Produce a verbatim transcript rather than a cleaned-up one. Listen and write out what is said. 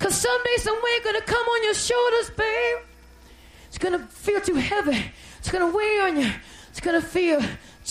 Because someday, some weight going to come on your shoulders, babe. It's going to feel too heavy. It's going to weigh on you. It's going to feel